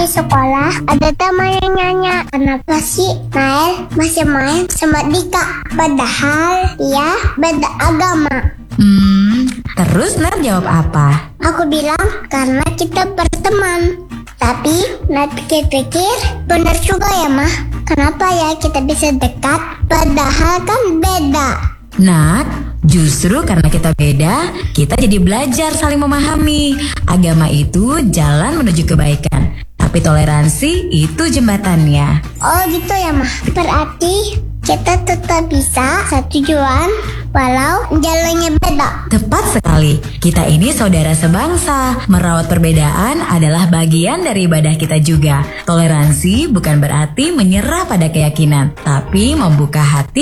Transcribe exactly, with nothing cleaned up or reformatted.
Di sekolah ada teman yang nanya, kenapa sih Nael masih main sama Dika? Padahal dia beda agama. Hmm, terus Nat jawab apa? Aku bilang karena kita berteman. Tapi Nat pikir-pikir, benar juga ya Mah. Kenapa ya kita bisa dekat padahal kan beda? Nat, justru karena kita beda, kita jadi belajar saling memahami. Agama itu jalan menuju kebaikan, tapi toleransi itu jembatannya. Oh gitu ya Mah. Berarti kita tetap bisa satu tujuan walau jalannya beda. Tepat sekali. Kita ini saudara sebangsa. Merawat perbedaan adalah bagian dari ibadah kita juga. Toleransi bukan berarti menyerah pada keyakinan, tapi membuka hati